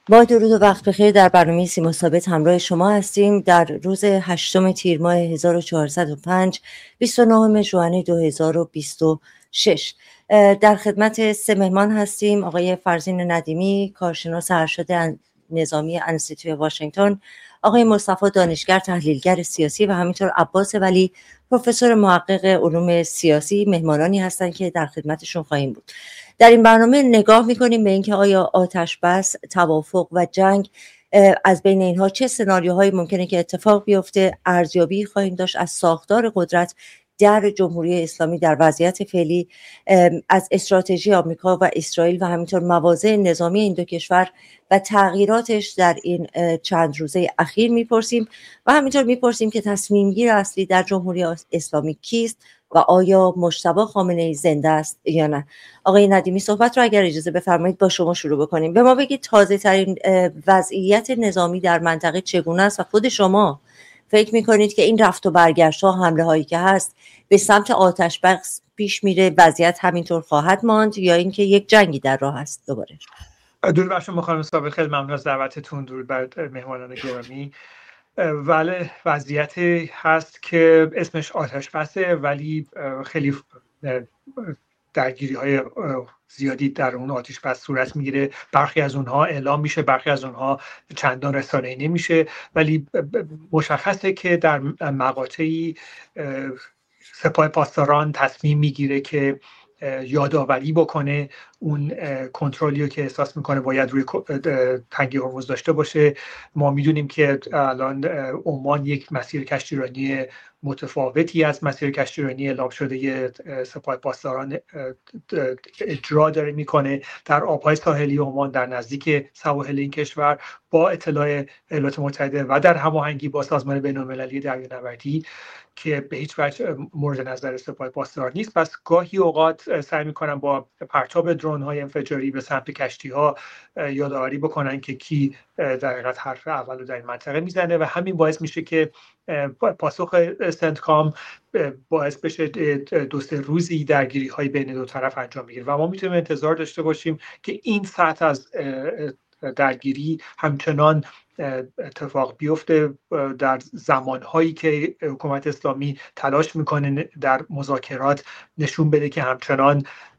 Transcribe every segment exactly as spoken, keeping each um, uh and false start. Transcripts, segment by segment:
با درود و وقت بخیر. در برنامه سیما ثابت همراه شما هستیم. در روز هشتم تیر ماه هزار و چهارصد و پنج، بیست و نهم ژوئن دو هزار و بیست و شش، در خدمت سه مهمان هستیم: آقای فرزین ندیمی، کارشناس ارشد نظامی انستیتوی واشنگتن، آقای مصطفی دانشگر، تحلیلگر سیاسی، و همینطور عباس ولی، پروفسور محقق علوم سیاسی، مهمانانی هستند که در خدمتشون خواهیم بود. در این برنامه نگاه میکنیم به اینکه آیا آتش بس، توافق و جنگ، از بین اینها چه سناریوهایی ممکنه که اتفاق بیفته. ارزیابی خواهیم داشت از ساختار قدرت در جمهوری اسلامی در وضعیت فعلی، از استراتژی آمریکا و اسرائیل و همینطور مواضع نظامی این دو کشور و تغییراتش در این چند روزه اخیر میپرسیم و همینطور میپرسیم که تصمیم گیر اصلی در جمهوری اسلامی کیست و آیا مجتبی خامنه‌ای زنده است یا نه. آقای ندیمی، صحبت رو اگر اجازه بفرمایید با شما شروع بکنیم. به ما بگید تازه ترین وضعیت نظامی در منطقه چگونه است و خود شما فکر میکنید که این رفت و برگشت ها، حمله هایی که هست به سمت آتش بس پیش میره، وضعیت همینطور خواهد ماند یا اینکه یک جنگی در راه است دوباره؟ درود بر شما خانم ثابت، خیلی ممنون از دعوتتون. درود بر مهمانان گرامی. ولی وضعیتی هست که اسمش آتش بسه، ولی خیلی درگیری های زیادی در اون آتش بس صورت میگیره. برخی از اونها اعلام میشه، برخی از اونها چندان رسانه‌ای نمیشه، ولی مشخصه که در مقاطعی سپاه پاسداران تصمیم میگیره که یادآوری بکنه اون کنترلی که احساس میکنه باید روی تنگه هرمز داشته باشه. ما میدونیم که الان عمان یک مسیر کشتیرانی متفاوتی از مسیر کشتیرانی اعلام شده سپاه پاسداران اجرا داره میکنه در آبهای ساحلی عمان، در نزدیک سواحل این کشور، با اطلاع ایالات متحده و در هماهنگی با سازمان بین‌المللی دریانوردی که به هیچ وجه مورد نظر سپاه پاسدار نیست. پس گاهی اوقات سعی میکنن با پرتاب درون های انفجاری به سمت کشتی ها یادآوری بکنن که کی در حقیقت حرف اول رو در این منطقه میزنه و همین باعث میشه که پاسخ سنتکام باعث بشه دو سه روزی درگیری های بین دو طرف انجام بگیره و ما میتونیم انتظار داشته باشیم که این سطح از درگیری همچنان اتفاق بیفته در زمانهایی که حکومت اسلامی تلاش میکنه در مذاکرات نشون بده که همچنان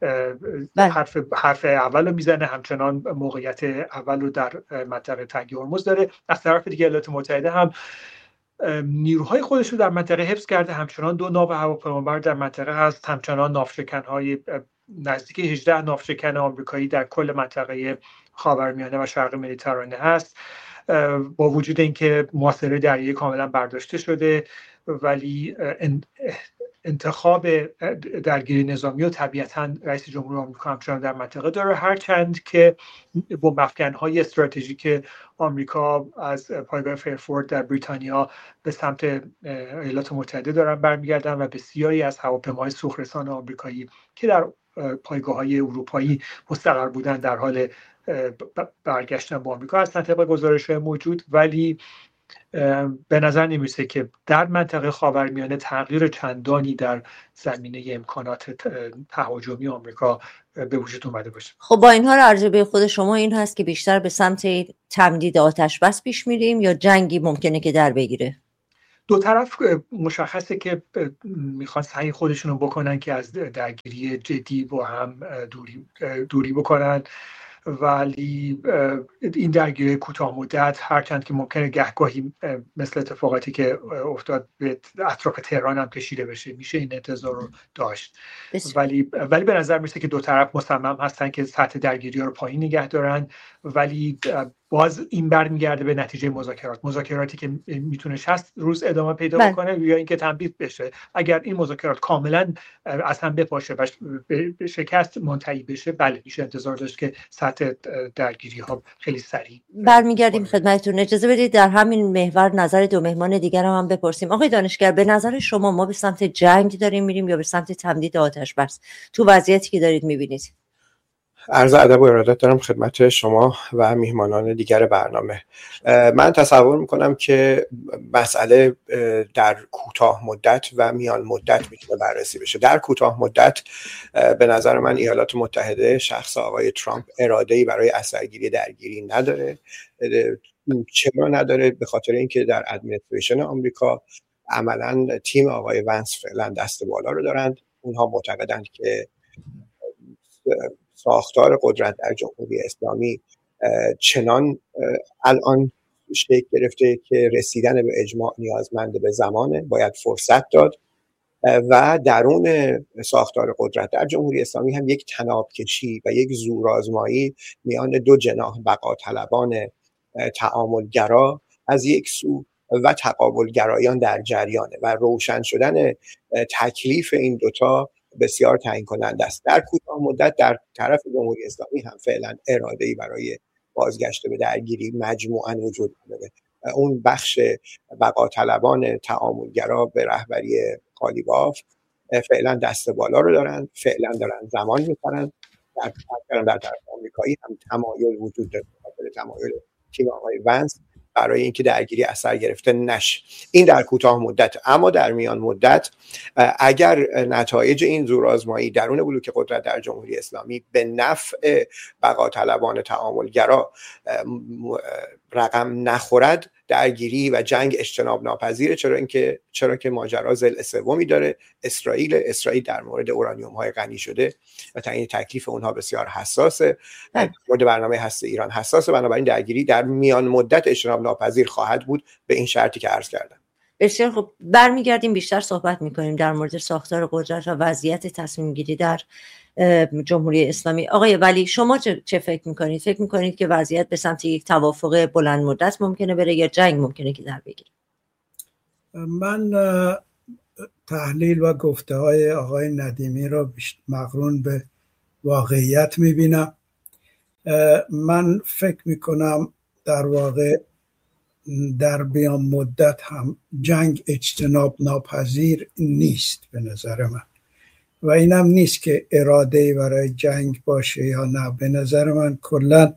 حرف حرف اول رو میزنه، همچنان موقعیت اول رو در منطقه تنگه هرمز داره. از طرف دیگه ایالات متحده هم نیروهای خودش رو در منطقه حفظ کرده، همچنان دو ناو هواپیمابر در منطقه هست، همچنان ناوشکن‌های نزدیک هجده ناوشکن آمریکایی در کل منطقه خاورمیانه و شرق مدیترانه هست. با وجود اینکه محاصره دریایی کاملا برداشته شده، ولی انتخاب درگیری نظامی و طبیعتاً رئیس جمهور آمریکا همچنان در منطقه داره، هرچند که با مفکن‌های استراتژیک آمریکا از پایگاه فیرفورد در بریتانیا به سمت ایالات متحده دارن برمیگردن و بسیاری از هواپیماهای سوخت‌رسان آمریکایی که در پایگاه‌های اروپایی مستقر بودن در حال برگشتن با آمریکا هستن طبق گزارش‌های موجود. ولی به نظر نمی‌رسه که در منطقه خاورمیانه تغییر چندانی در زمینه امکانات تهاجمی آمریکا به وجود اومده باشه. خب با این حال ارزیابی خود شما این هست که بیشتر به سمت تمدید آتش بس پیش میریم یا جنگی ممکنه که در بگیره؟ دو طرف مشخصه که میخوان سعی خودشون رو بکنن که از درگیری جدی با هم دوری, دوری بکنن، ولی این درگیری کوتاه مدت هرچند که ممکنه گهگاهی مثل اتفاقاتی که افتاد به اطراف تهران هم کشیده بشه، میشه این انتظار رو داشت. ولی ولی به نظر میسه که دو طرف مصمم هستن که سطح درگیری رو پایین نگه دارن، ولی باز این برمیگرده به نتیجه مذاکرات مذاکراتی که میتونه شصت روز ادامه پیدا بله. بکنه یا اینکه تمدید بشه. اگر این مذاکرات کاملا از هم بپاشه و به شکست منتهی بشه، بله میشه انتظار داشت که سطح درگیری ها خیلی سریع برمیگردیم خدمتتون. اجازه بدید در همین محور نظر دو مهمان دیگر هم, هم بپرسیم. آقای دانشگر، به نظر شما ما به سمت جنگ داریم میریم یا به سمت تمدید آتش بس تو وضعیتی که دارید میبینید؟ عرض ادب و ارادت دارم خدمت شما و میهمانان دیگر برنامه. من تصور میکنم که مسئله در کوتاه مدت و میان مدت میتونه بررسی بشه. در کوتاه مدت به نظر من ایالات متحده شخص آقای ترامپ اراده‌ای برای اثرگیری درگیری نداره. چرا نداره؟ به خاطر اینکه در ادمنستریشن آمریکا عملاً تیم آقای ونس فعلا دست بالا رو دارند. اونها معتقدند که ساختار قدرت در جمهوری اسلامی چنان الان شکل گرفته که رسیدن به اجماع نیازمند به زمانه، باید فرصت داد و درون ساختار قدرت در جمهوری اسلامی هم یک تناب کشی و یک زورآزمایی میان دو جناح بقا طلبان تعاملگرا از یک سو و تقابل گرایان در جریانه و روشن شدن تکلیف این دوتا بسیار تعیین کننده است. در کوتاه مدت در طرف جمهوری اسلامی هم فعلا اراده‌ای برای بازگشت به درگیری مجموعاً وجود نداره. اون بخش بقا طلبان تعاملگرا به رهبری قالیباف فعلا دست بالا رو دارن، فعلا دارن زمان می‌خرن. در در طرف آمریکایی هم تمایل وجود داره، تمایل تیم آقای ونس برای اینکه درگیری اثر گرفته نشه. این در کوتاه مدت. اما در میان مدت اگر نتایج این زورآزمایی درون بلوک قدرت در جمهوری اسلامی به نفع بقا طلبان تعاملگرا رقم نخورد، درگیری و جنگ اجتناب ناپذیره. چرا اینکه چرا که ماجرا ضلع سومی داره، اسرائیل اسرائیل در مورد اورانیوم های غنی شده و تعیین تکلیف اونها بسیار حساسه، مورد برنامه هسته ایران حساسه. بنابراین درگیری در میان مدت اجتناب ناپذیر خواهد بود به این شرطی که عرض کردم. بسیار خوب، برمیگردیم بیشتر صحبت میکنیم در مورد ساختار قدرت و وضعیت تصمیم گیری در جمهوری اسلامی. آقای ولی شما چه فکر میکنید؟ فکر میکنید که وضعیت به سمت یک توافق بلند مدت ممکنه بره یا جنگ ممکنه که در بگیره؟ من تحلیل و گفته های آقای ندیمی را مقرون به واقعیت میبینم. من فکر میکنم در واقع در بیان مدت هم جنگ اجتناب ناپذیر نیست به نظر من، و اینم نیست که اراده برای جنگ باشه یا نه. به نظر من کلا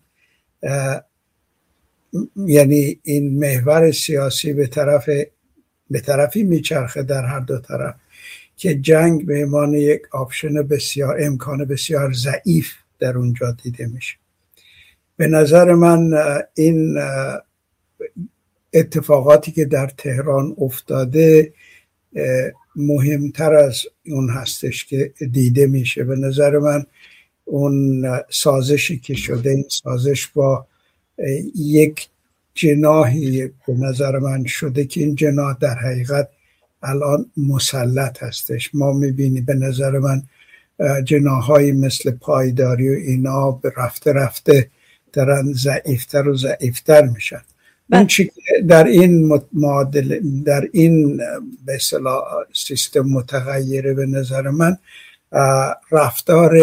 یعنی این محور سیاسی به طرف به طرفی میچرخه در هر دو طرف که جنگ به عنوان یک آپشن بسیار امکان بسیار ضعیف در اونجا دیده میشه. به نظر من این اتفاقاتی که در تهران افتاده مهمتر از اون هستش که دیده میشه. به نظر من اون سازشی که شده، این سازش با یک جناحی به نظر من شده که این جناح در حقیقت الان مسلط هستش. ما میبینیم به نظر من جناحهای مثل پایداری و اینا به رفته رفته دارن ضعیفتر و ضعیفتر میشن. اون چی که در این معادله در این به اصطلاح سیستم متغیره به نظر من رفتار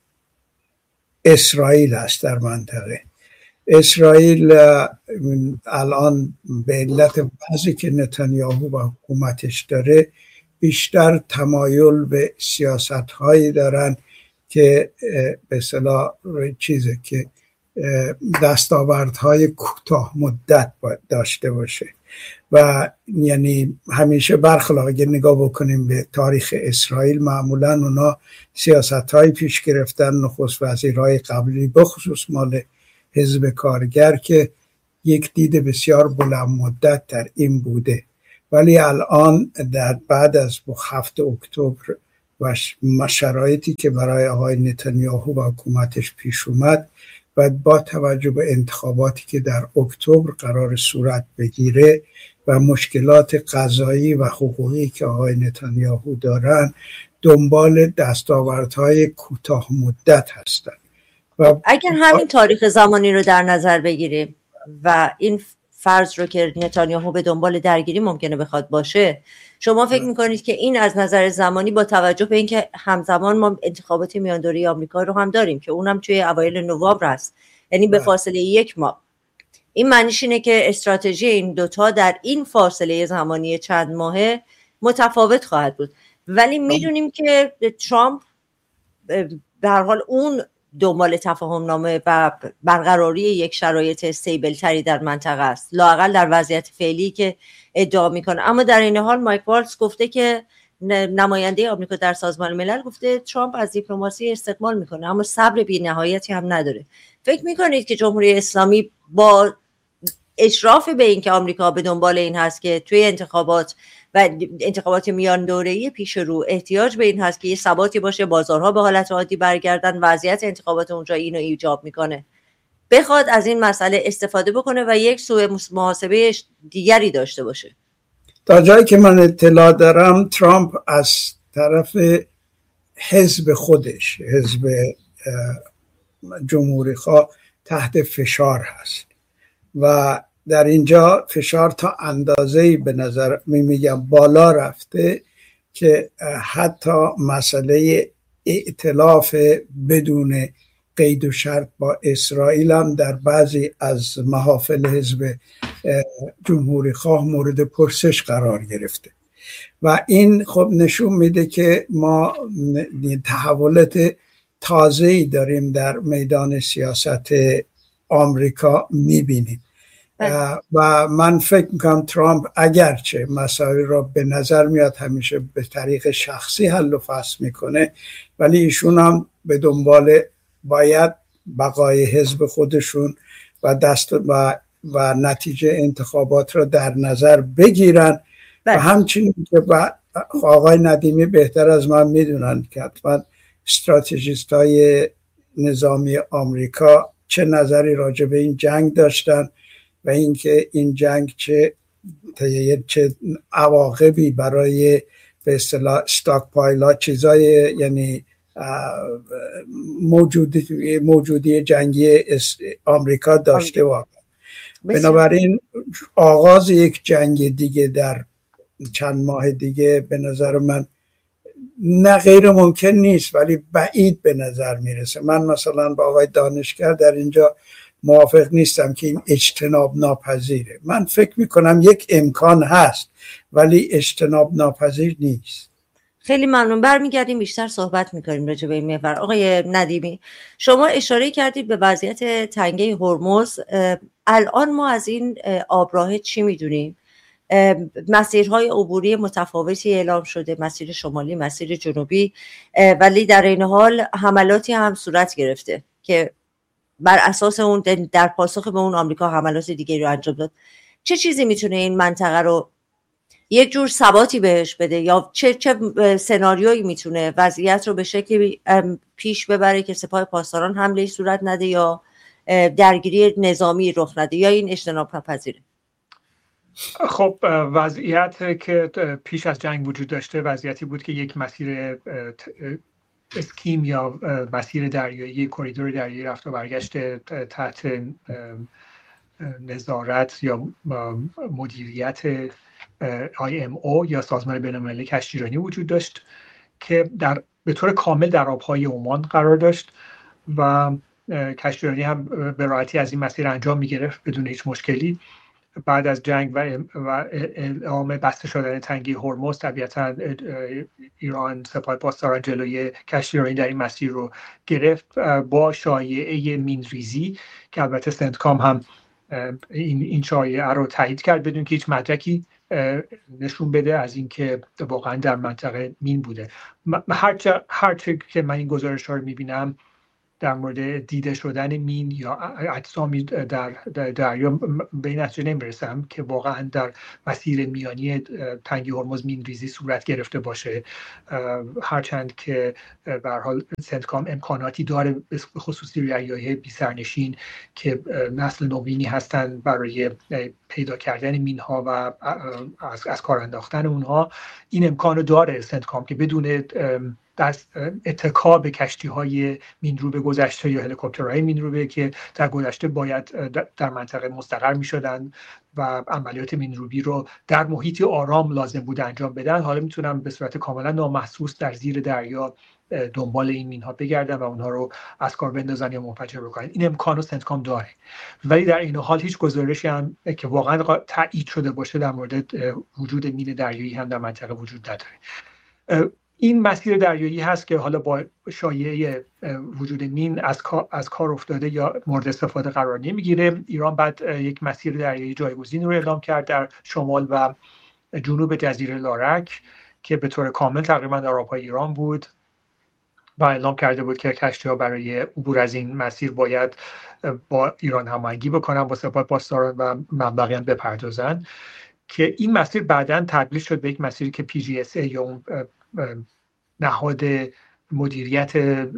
اسرائیل است در منطقه. اسرائیل الان به علت وضعی که نتانیاهو و حکومتش داره بیشتر تمایل به سیاست‌هایی دارن که به اصطلاح چیزه که دستاوردهای کوتاه مدت باید داشته باشه و یعنی همیشه برخلاف اگه نگاه بکنیم به تاریخ اسرائیل معمولا اونا سیاست‌های پیش گرفتن، نخست وزیرهای قبلی بخصوص مال حزب کارگر که یک دید بسیار بلند مدت در این بوده، ولی الان در بعد از هفت اکتبر و شرایطی که برای آقای نتانیاهو و حکومتش پیش اومد و با توجه به انتخاباتی که در اکتبر قرار صورت بگیره و مشکلات قضایی و حقوقی که آقای نتانیاهو دارن، دنبال دستاوردهای کوتاه مدت هستند. و اگر همین تاریخ زمانی رو در نظر بگیریم و این فرض رو که نتانیاهو به دنبال درگیری ممکنه بخواد باشه، شما فکر میکنید که این از نظر زمانی با توجه به اینکه همزمان ما انتخابات میان دوره آمریکا رو هم داریم که اونم توی اوایل نوامبر است، یعنی به فاصله یک ماه، این معنیش اینه که استراتژی این دوتا در این فاصله زمانی چند ماهه متفاوت خواهد بود. ولی میدونیم که ترامپ به هر حال اون دنبال تفاهم نامه و برقراری یک شرایط استیبل تری در منطقه است، لااقل در وضعیت فعلی که ادعا میکنه. اما در این حال مایک والتز گفته که نماینده آمریکا در سازمان ملل گفته ترامپ از دیپلماسی استقبال میکنه اما صبر بی‌نهایتی هم نداره. فکر میکنید که جمهوری اسلامی با اشراف به این که آمریکا به دنبال این هست که توی انتخابات و انتخابات میان دوره‌ای پیش رو احتیاج به این هست که یه ثباتی باشه، بازارها به حالت عادی برگردن، وضعیت انتخابات اونجا اینو ایجاب میکنه، بخواد از این مسئله استفاده بکنه و یک سوء محاسبه دیگری داشته باشه؟ تا جایی که من اطلاع دارم ترامپ از طرف حزب خودش، حزب جمهوری خواه، تحت فشار هست و در اینجا فشار تا اندازه‌ای به نظر میگم بالا رفته که حتی مسئله ائتلاف بدون قید و شرط با اسرائیل هم در بعضی از محافل حزب جمهوری خواه مورد پرسش قرار گرفته و این خب نشون میده که ما تحولات تازه‌ای داریم در میدان سیاست آمریکا میبینیم و من فکر میکنم ترامپ اگرچه مسائل را به نظر میاد همیشه به طریق شخصی حل و فصل میکنه، ولی ایشون هم به دنبال باید بقای حزب خودشون و دست و, و نتیجه انتخابات را در نظر بگیرن و همچنین که آقای ندیمی بهتر از من میدونن که حتما استراتژیست های نظامی آمریکا چه نظری راجع به این جنگ داشتن و اینکه این جنگ چه چه عواقبی برای به اصطلاح استاک پایلات چیزای یعنی موجودی موجودی جنگی آمریکا داشته واقعا. بنابراین آغاز یک جنگ دیگه در چند ماه دیگه به نظر من نه غیر ممکن نیست ولی بعید به نظر میرسه. من مثلا با آقای دانشگر در اینجا موافق نیستم که این اجتناب ناپذیره. من فکر میکنم یک امکان هست ولی اجتناب ناپذیر نیست. خیلی ممنون. برمیگردیم بیشتر صحبت میکنیم راجع به این محور. آقای ندیمی، شما اشاره کردید به وضعیت تنگه هرمز. الان ما از این آبراه چی میدونیم؟ مسیرهای عبوری متفاوتی اعلام شده، مسیر شمالی، مسیر جنوبی، ولی در این حال حملاتی هم صورت گرفته که بر اساس اون در پاسخ به اون آمریکا حملات دیگری رو انجام داد. چه چیزی میتونه این منطقه رو یک جور ثباتی بهش بده یا چه چه سناریویی میتونه وضعیت رو به شکلی پیش ببره که سپاه پاسداران حمله صورت نده یا درگیری نظامی رخ نده یا این اجتناب ناپذیره؟ خب وضعیت که پیش از جنگ وجود داشته وضعیتی بود که یک مسیر اسکیم یا مسیر دریایی، کریدور دریایی رفت و برگشت تحت نظارت یا مدیریت آی ام او یا سازمان بین‌المللی کشتیرانی وجود داشت که در به طور کامل در آبهای عمان قرار داشت و کشتیرانی هم به راحتی از این مسیر انجام می‌گرفت بدون هیچ مشکلی. بعد از جنگ و اعلام بسته شدن تنگه هرمز طبیعتاً ایران سپاه پاسداران جلوی کشتیرانی در این مسیر رو گرفت با شایعه مینریزی که البته سنتکام هم این این شایعه رو تایید کرد بدون که هیچ مدرکی نشون بده از اینکه واقعا در منطقه مین بوده. هرچه هرچه که من این گزارش رو میبینم در مورد دیده شدن مین یا اجسامی در دریا به این نتیجه نمیرسم که واقعا در مسیر میانی تنگه هرمز مین ریزی صورت گرفته باشه، هرچند که به هر حال سنتکام امکاناتی داره به خصوص دریاهای بی سرنشین که نسل نوینی هستند برای پیدا کردن مین ها و از, از کار انداختن اونها. این امکانو داره سنتکام که بدون دست اتکا به کشتی‌های مینروبه گذشته یا هلیکوپترهای مینروبه که در گذشته باید در منطقه مستقر می‌شدن و عملیات مینروبی رو در محیطی آرام لازم بود انجام بدن، حالا میتونن به صورت کاملا نامحسوس در زیر دریا دنبال این مین‌ها بگردن و اونها رو از کار بندازن یا منفجر بکنن. این امکانو سنتکام داره، ولی در این حال هیچ گزارشی هم که واقعا تایید شده باشه در مورد وجود مین دریایی هم در منطقه وجود نداره. این مسیر دریایی هست که حالا با شایعه وجود مین از کار از کار افتاده یا مورد استفاده قرار نمیگیره. ایران بعد یک مسیر دریایی جایگزین رو اعلام کرد در شمال و جنوب جزیره لارک که به طور کامل تقریبا در آبهای ایران بود و اعلام کرده بود که کشتی‌ها برای عبور از این مسیر باید با ایران هماهنگی بکنن، با سپاه پاسداران و مبلغی هم بپردازن، که این مسیر بعداً تبدیل شد به یک مسیری که پی جی اس ای یا اون نهاد مدیریت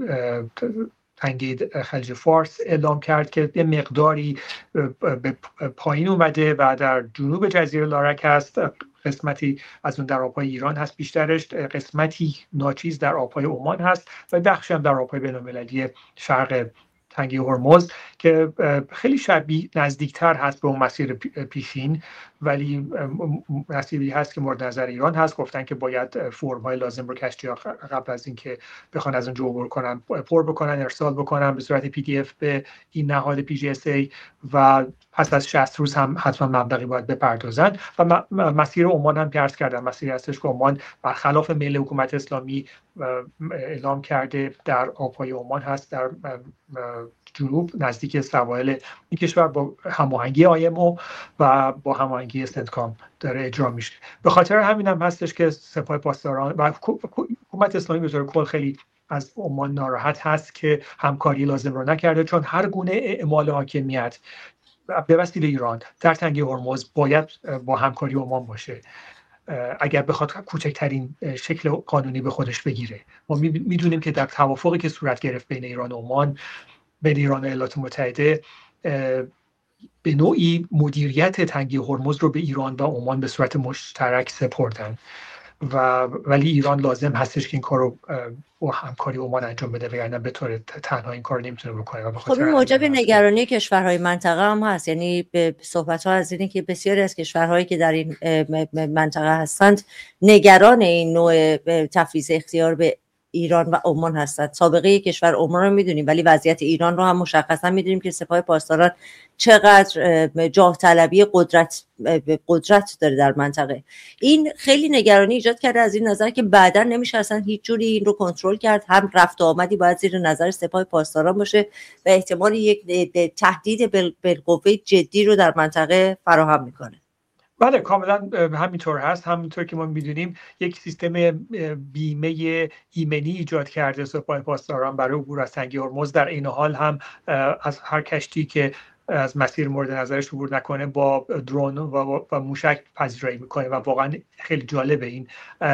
تنگه خلیج فارس اعلام کرد که یه مقداری به پایین اومده و در جنوب جزیره لارک هست، قسمتی از اون در آبهای ایران هست بیشترش، قسمتی ناچیز در آبهای عمان هست و بخشی هم در آبهای بین‌المللی شرق تنگه هرمز که خیلی شبیه نزدیکتر هست به اون مسیر پیشین، ولی مسیری هست که مورد نظر ایران هست. گفتن که باید فرم‌های لازم رو کشتی‌ها قبل از اینکه بخوان از اونجا عبور کنن پر بکنن، ارسال بکنن به صورت پی دی اف به این نهاد پی جی اس ای و پس از شصت روز هم حتما مبلغی باید بپردازن. و مسیر عمان هم پیرس کردن، مسیری هستش که عمان برخلاف میل حکومت اسلامی اعلام کرده در آبهای عمان هست، در جنوب نزدیک سواحل این کشور، با هماهنگی آی ام او و با هماهنگی استنتکام داره اجرا میشه. به خاطر همین هم هستش که سپاه پاسداران و حکومت اسلامی به طور کل خیلی از عمان ناراحت هست که همکاری لازم رو نکرده، چون هر گونه اعمال حاکمیت به وسیله ایران در تنگه هرمز باید با همکاری عمان باشه اگر بخواد کوچکترین شکل قانونی به خودش بگیره. ما میدونیم که در توافقی که صورت گرفت بین ایران و عمان، بین ایران و ایالات متحده، به نوعی مدیریت تنگه هرمز رو به ایران و عمان به صورت مشترک سپردن و ولی ایران لازم هستش که این کار رو با همکاری عمان انجام بده، وگرنه به طور تنها این کار رو نمیتونه بکنه. خب این موجب نگرانی کشورهای منطقه هم هست، یعنی به صحبت ها از اینه که بسیاری از کشورهایی که در این منطقه هستند نگران این نوع تفویض اختیار به ایران و عمان هستند. سابقه کشور عمان رو میدونیم، ولی وضعیت ایران رو هم مشخصا میدونیم که سپاه پاسداران چقدر جاه طلبی قدرت قدرت داره در منطقه. این خیلی نگرانی ایجاد کرده از این نظر که بعدا نمیشه اصلا هیچ جوری این رو کنترل کرد. هم رفت و آمدی باید زیر نظر سپاه پاسداران باشه و احتمال یک تهدید بالقوه جدی رو در منطقه فراهم میکنه. بله کاملا همینطور هست. همینطور که ما میدونیم یک سیستم بیمه ایمنی ایجاد کرده سپاه پاسداران برای عبور از تنگه هرمز. در این حال هم از هر کشتی که از مسیر مورد نظرش عبور نکنه با درون و, و موشک پذیرایی میکنه و واقعا خیلی جالبه این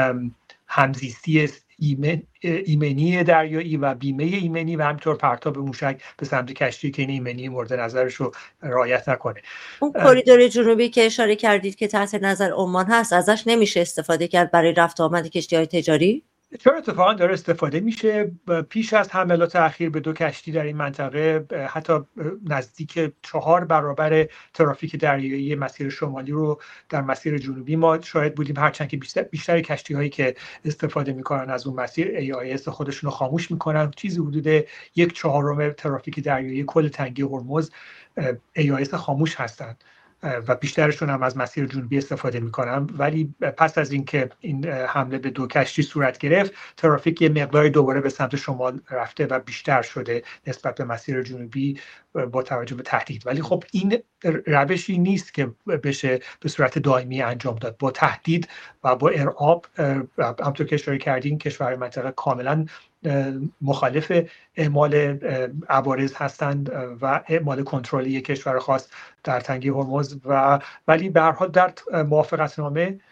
همزیستی ایمن، ایمنی دریایی و بیمه ایمنی و همینطور پرتاب موشک به سمت کشتی که این ایمنی مورد نظرش رو رعایت نکنه. اون کریدور جنوبی که اشاره کردید که تحت نظر عمان هست، ازش نمیشه استفاده کرد برای رفت آمد کشتی‌های تجاری؟ چرا اتفاقا داره استفاده میشه. پیش از حملات اخیر به دو کشتی در این منطقه حتی نزدیک چهار برابر ترافیک دریایی مسیر شمالی رو در مسیر جنوبی ما شاهد بودیم، هرچند که بیشتر, بیشتر کشتی هایی که استفاده میکنن از اون مسیر ای آی اس خودشون رو خاموش میکنن. چیزی حدود یک چهارم ترافیک دریایی کل تنگه هرمز ای آی اس خاموش هستند و بیشترشون هم از مسیر جنوبی استفاده میکنن. ولی پس از اینکه این حمله به دو کشتی صورت گرفت، ترافیک یه مقداری دوباره به سمت شمال رفته و بیشتر شده نسبت به مسیر جنوبی با توجه به تهدید. ولی خب این روشی نیست که بشه به صورت دائمی انجام داد. با تهدید و با ارعاب، همونطور که اشاره کردین، کشور منطقه کاملا مخالف اعمال عوارض هستند و اعمال کنترل یک کشور خاص در تنگه هرمز. و ولی به هر حال در موافقتنامه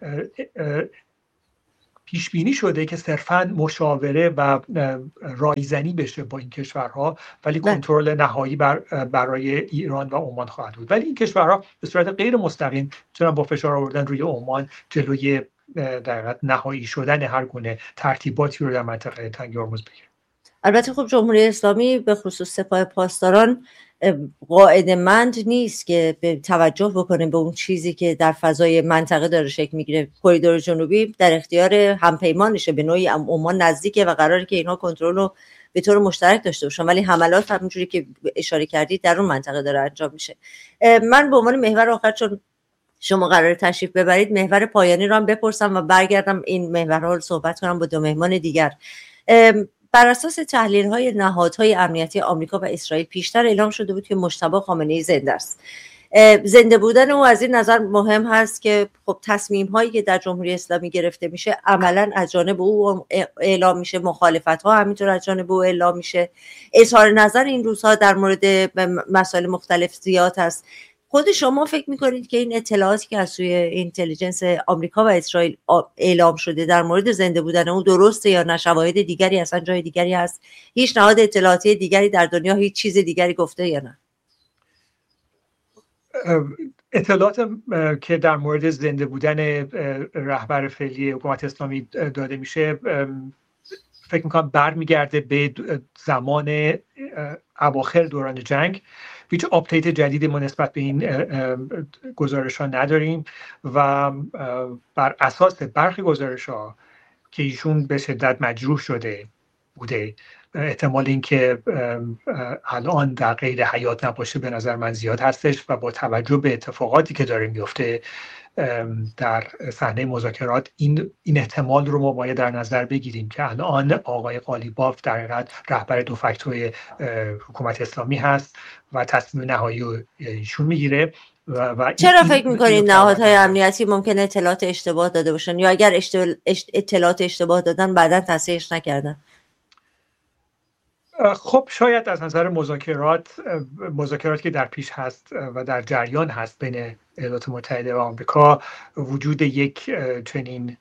پیش بینی شده که صرفاً مشاوره و رایزنی بشه با این کشورها، ولی کنترل نهایی بر برای ایران و عمان خواهد بود. ولی این کشورها به صورت غیر مستقیم میتونن با فشار آوردن روی عمان جلوی در حقیقت نهایی شدن هر گونه ترتیباتی رو در منطقه تنگه هرمز بگیره. البته خب جمهوری اسلامی به خصوص سپاه پاسداران قاعده‌مند نیست که به توجه بکنه به اون چیزی که در فضای منطقه داره شکل میگیره. کریدور جنوبی در اختیار همپیمانشه، به نوعی عمان نزدیکه و قراره که اینها کنترل رو به طور مشترک داشته باشن، ولی حملات همونجوری که اشاره کردید در اون منطقه داره انجام میشه. من به عنوان محور آخر، چون شما قرار تشریف ببرید محور پایانی رو هم بپرسم و برگردم این محورها رو صحبت کنم با دو مهمان دیگر. بر اساس تحلیل‌های نهادهای امنیتی آمریکا و اسرائیل پیشتر اعلام شده بود که مجتبی خامنه‌ای زنده است. زنده بودن او از این نظر مهم هست که خب تصمیم هایی که در جمهوری اسلامی گرفته میشه عملا از جانب او اعلام میشه، مخالفت ها همینطور از جانب او اعلام میشه. اظهار نظر این روزها در مورد مسائل مختلف زیاد هست. خود شما فکر میکنید که این اطلاعاتی که از سوی اینتلیجنس آمریکا و اسرائیل اعلام شده در مورد زنده بودن او درسته یا نه؟ شواهد دیگری اصلا جای دیگری هست؟ هیچ نهاد اطلاعاتی دیگری در دنیا هیچ چیز دیگری گفته یا نه؟ اطلاعات که در مورد زنده بودن رهبر فعلی حکومت اسلامی داده میشه فکر میکنم برمیگرده به زمان اواخر دوران جنگ. هیچ آپدیت جدیدی ما نسبت به این گزارش ها نداریم و بر اساس برخی گزارش ها که ایشون به شدت مجروح شده بوده، احتمال این که الان در قید حیات نباشه به نظر من زیاد هستش و با توجه به اتفاقاتی که داره میفته در صحنه مذاکرات این این احتمال رو ما باید در نظر بگیریم که الان آقای قالیباف در حقیقت رهبر دو فکتوی حکومت اسلامی هست و تصمیم نهایی رو ایشون میگیره. و, و چرا فکر میکنید نهادهای امنیتی ممکنه اطلاعات اشتباه داده باشن یا اگر اطلاعات اشتباه دادن بعداً تصحیحش نکردن؟ خب شاید از نظر مذاکرات مذاکراتی که در پیش هست و در جریان هست بین ایالات متحده و آمریکا وجود یک چنین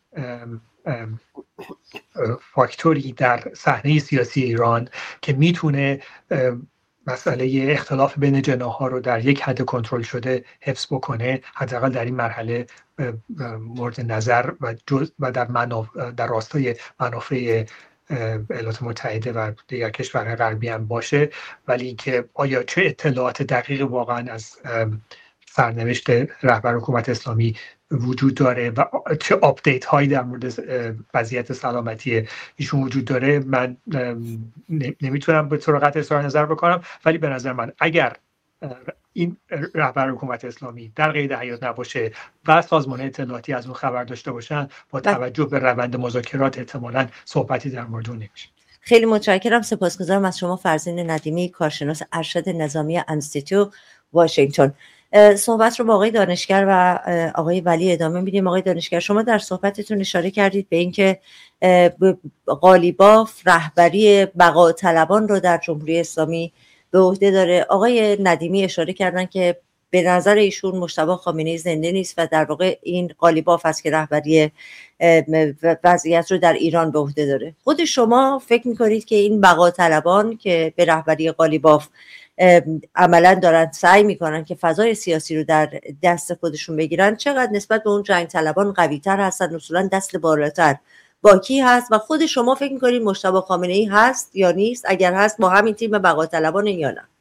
فاکتوری در صحنه سیاسی ایران که میتونه مسئله اختلاف بین جناح‌ها رو در یک حد کنترل شده حفظ بکنه، حداقل در این مرحله مورد نظر و جز و در منافع در راستای منافع ایالات متحده و دیگر کشورهای غربی هم باشه. ولی که آیا چه اطلاعات دقیق واقعا از سرنوشت رهبر حکومت اسلامی وجود داره و چه آپدیت هایی در مورد وضعیت سلامتی ایشون وجود داره من نمیتونم به صورت اظهار نظر بکنم. ولی به نظر من اگر این رهبر حکومت اسلامی در قید حیات نباشه و سازمان اطلاعاتی از اون خبر داشته باشن با توجه به روند مذاکرات احتمالاً صحبتی در مورد اون نمیشه. خیلی متشکرم. سپاسگزارم از شما فرزین ندیمی، کارشناس ارشد نظامی انستیتو واشنگتن. صحبت رو با آقای دانشگر و آقای ولی ادامه میدیم. آقای دانشگر، شما در صحبتتون اشاره کردید به اینکه قالیباف رهبری بقا طلبان رو در جمهوری اسلامی به عهده داره. آقای ندیمی اشاره کردن که به نظر ایشون مجتبی خامنه‌ای زنده نیست و در واقع این قالیباف است که رهبری وضعیت رو در ایران به عهده داره. خود شما فکر می‌کنید که این بقا طلبان که به رهبری قالیباف عملا دارن سعی میکنن که فضای سیاسی رو در دست خودشون بگیرن، چقدر نسبت به اون جنگ طلبان قوی‌تر هستن، اصولا دست بالاتر با کی هست؟ و خود شما فکر میکنید مجتبی خامنه‌ای هست یا نیست؟ اگر هست با همین تیم بقا طلبان یا نه؟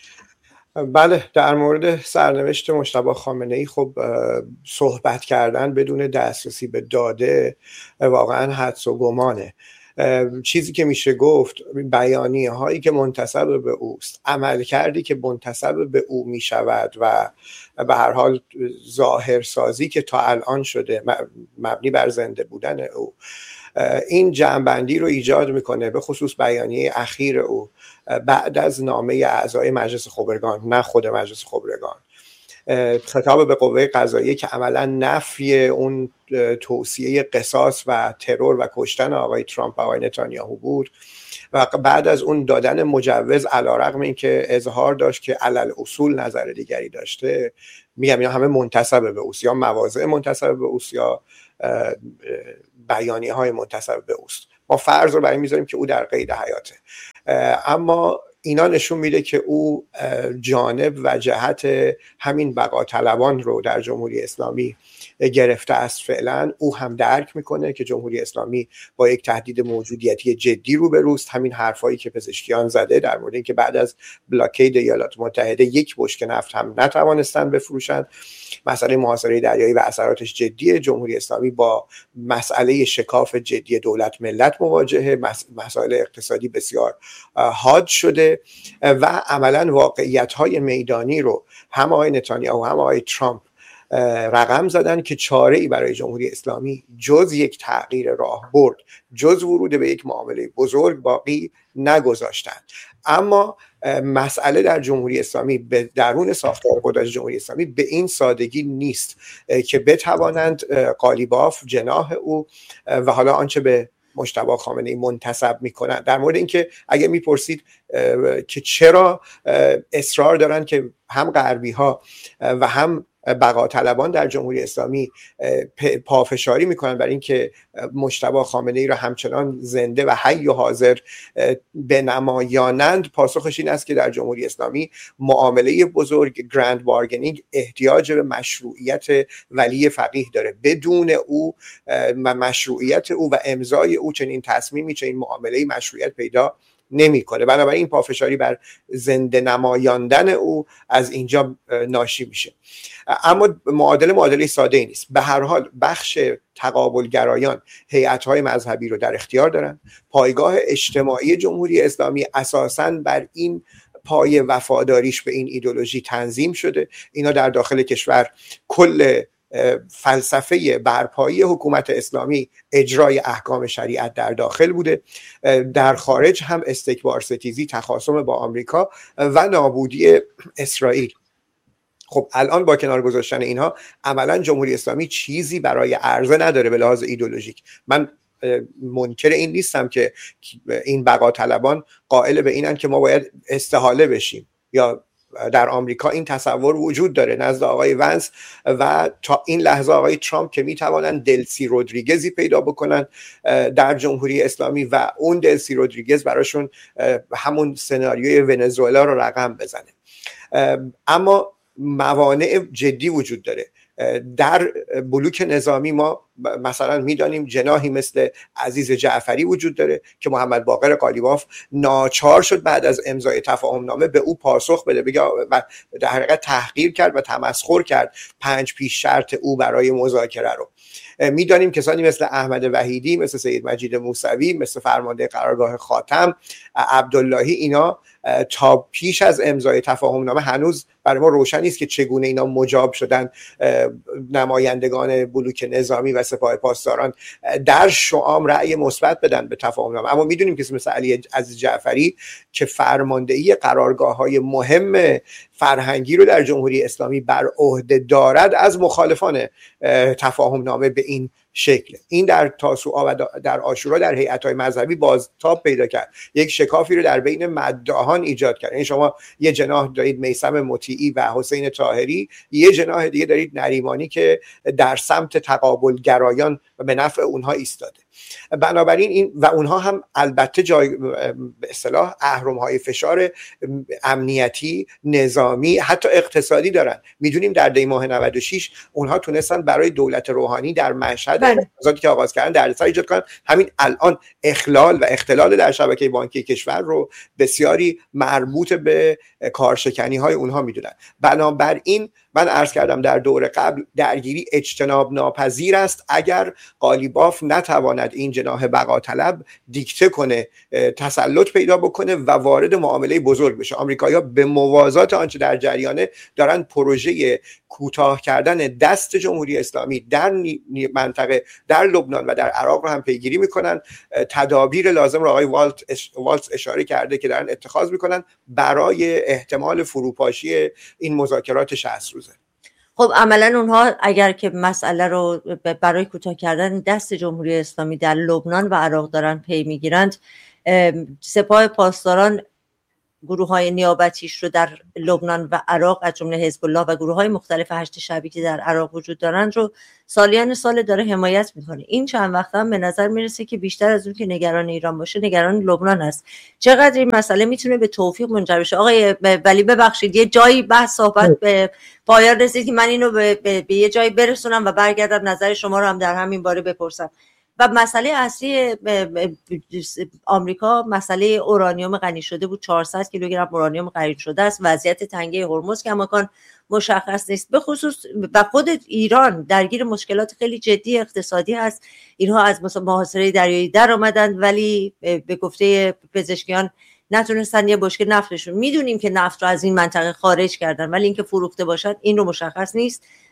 بله، در مورد سرنوشت مجتبی خامنه‌ای خب صحبت کردن بدون دسترسی به داده واقعا حدس و گمانه. چیزی که میشه گفت بیانیه هایی که منتسب به اوست، عمل کردی که منتسب به او میشود و به هر حال ظاهرسازی که تا الان شده مبنی بر زنده بودن او، این جمع‌بندی رو ایجاد میکنه، به خصوص بیانیه اخیر او بعد از نامه اعضای مجلس خبرگان، نه خود مجلس خبرگان، خطاب به قوه قضاییه که عملا نفی اون توصیه قصاص و ترور و کشتن آقای ترامپ و آقای نتانیاهو بود و بعد از اون دادن مجوز علیرغم اینکه اظهار داشت که علل اصول نظر دیگری داشته. میگم اینا همه منتسب به اوست، یا مواضع منتسب به اوست یا بیانیه های منتسب به اوست. ما فرض رو بر این میذاریم که او در قید حیاته، اما اینا نشون میده که او جانب و جهت همین بقا طلبان رو در جمهوری اسلامی گرفته است. فعلا او هم درک میکنه که جمهوری اسلامی با یک تهدید موجودیتی جدی روبروست. همین حرفایی که پزشکیان زده در مورد اینکه بعد از بلاکید ایالات متحده یک بشکه نفت هم نتوانستن بفروشن، مسئله محاصره دریایی و اثراتش جدیه. جمهوری اسلامی با مسئله شکاف جدی دولت ملت مواجهه، مسائل اقتصادی بسیار حاد شده و عملا واقعیت‌های میدانی رو هم آقای نتانیاهو هم آقای ترامپ رقم زدن که چاره‌ای برای جمهوری اسلامی جز یک تغییر راهبرد، جز ورود به یک معامله بزرگ باقی نگذاشتند. اما مسئله در جمهوری اسلامی به درون ساختار قدرت جمهوری اسلامی به این سادگی نیست که بتوانند قالیباف، جناح او و حالا آنچه به مجتبی خامنه‌ای منتسب میکنن، در مورد اینکه اگه میپرسید که چرا اصرار دارن که هم غربی ها و هم بقا طلبان در جمهوری اسلامی پافشاری میکنن برای اینکه مجتبی خامنه‌ای را همچنان زنده و حی و حاضر بنمایانند، پاسخش این است که در جمهوری اسلامی معامله بزرگ، گرند بارگنینگ، احتیاج به مشروعیت ولی فقیه داره. بدون او و مشروعیت او و امضای او چنین تصمیمی، چنین معامله مشروعیت پیدا نمیکنه. بنابراین این پافشاری بر زنده نمایاندن او از اینجا ناشی میشه. اما معادله معادله ساده ای نیست. به هر حال بخش تقابلگرایان هیئت‌های مذهبی رو در اختیار دارن. پایگاه اجتماعی جمهوری اسلامی اساساً بر این پای وفاداریش به این ایدئولوژی تنظیم شده. اینا در داخل کشور کل فلسفه برپایی حکومت اسلامی اجرای احکام شریعت در داخل بوده، در خارج هم استکبار ستیزی، تخاصم با آمریکا و نابودی اسرائیل. خب الان با کنار گذاشتن اینها عملا جمهوری اسلامی چیزی برای عرضه نداره به لحاظ ایدئولوژیک. من منکر این نیستم که این بقا طلبان قائل به اینن که ما باید استحاله بشیم، یا در آمریکا این تصور وجود داره نزد آقای ونس و تا این لحظه آقای ترامپ که میتوانن دلسی رودریگزی پیدا بکنن در جمهوری اسلامی و اون دلسی رودریگز براشون همون سناریوی ونزوئلا رو رقم بزنه. اما موانع جدی وجود داره. در بلوک نظامی ما مثلا میدانیم جناحی مثل عزیز جعفری وجود داره که محمد باقر قالیباف ناچار شد بعد از امضای تفاهم نامه به او پاسخ بده، بگه و در حقیقت تحقیر کرد و تمسخر کرد پنج پیش شرط او برای مذاکره رو. میدانیم کسانی مثل احمد وحیدی، مثل سید مجید موسوی، مثل فرمانده قرارگاه خاتم عبداللهی، اینا تا پیش از امضای تفاهم نامه هنوز برای ما روشن نیست که چگونه اینا مجاب شدن نمایندگان بلوک نظامی و سپاه پاسداران در شعام رأی مثبت بدن به تفاهم نامه. اما میدونیم کسی مثل علی عزیز جعفری که فرماندهی قرارگاه‌های مهم فرهنگی رو در جمهوری اسلامی بر عهده دارد، از مخالفان تفاهم نامه به این شکل. این در تاسوعا و در عاشورا در هیئت‌های مذهبی بازتاب پیدا کرد، یک شکافی رو در بین مدعاهان ایجاد کرد. این شما یه جناح دارید میثم مطیعی و حسین طاهری، یه جناح دیگه دارید نریمانی که در سمت تقابل گرایان و به نفع اونها ایستاده. بنابراین این و اونها هم البته جای به اصطلاح اهرم‌های فشار امنیتی، نظامی، حتی اقتصادی دارن. میدونیم در دی ماه نود و شش اونها تونستن برای دولت روحانی در مشهد اقتصادی که آغاز کردن دردسر ایجاد کنن. همین الان اخلال و اختلال در شبکه بانکی کشور رو بسیاری مربوط به کارشکنی‌های اونها میدونن. بنابراین من عرض کردم در دور قبل درگیری اجتناب ناپذیر است اگر قالیباف نتواند این جناح بقا طلب دیکته کنه، تسلط پیدا بکنه و وارد معامله بزرگ بشه. آمریکایی‌ها به موازات آنچه در جریانه دارن پروژه کوتاه کردن دست جمهوری اسلامی در منطقه، در لبنان و در عراق رو هم پیگیری میکنن. تدابیر لازم رو آقای والتز اشاره کرده که دارن اتخاذ میکنن برای احتمال فروپاشی این مذاکرات شصت روزه. خب عملا اونها اگر که مسئله رو برای کوتاه کردن دست جمهوری اسلامی در لبنان و عراق دارن پی میگیرند، سپاه پاسداران گروه های نیابتیش رو در لبنان و عراق از جمله حزب الله و گروه های مختلف هشت شبی که در عراق وجود دارن رو سالیان سال داره حمایت میکنه. این چند وقت هم به نظر میرسه که بیشتر از اون که نگران ایران باشه نگران لبنان است. چقدر این مسئله میتونه به توفیق منجر بشه؟ آقای ولی ببخشید یه جایی بحث صحبت به پایان رسید که من اینو به, به, به یه جایی برسونم و برگردم نظر شما رو هم در همین باره بپرسم. و مسئله اصلی آمریکا مسئله اورانیوم غنی شده بود. چهارصد کیلوگرم اورانیوم غنی شده است. وضعیت تنگه هرمز که مکان مشخص نیست. به خصوص و خود ایران درگیر مشکلات خیلی جدی اقتصادی هست. اینها از محاصره دریایی در آمدند ولی به گفته پزشکیان نتونستن یه بشکه نفتشون. میدونیم که نفت رو از این منطقه خارج کردن ولی اینکه فروخته باشد این رو مشخص نیست